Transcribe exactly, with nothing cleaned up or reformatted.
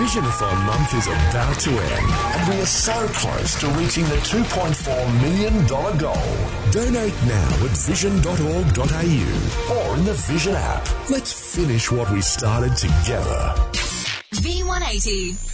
Visionathon month is about to end, and we are so close to reaching the two point four million dollars goal. Donate now at vision dot org dot a u or in the Vision app. Let's finish what we started together. V one eighty.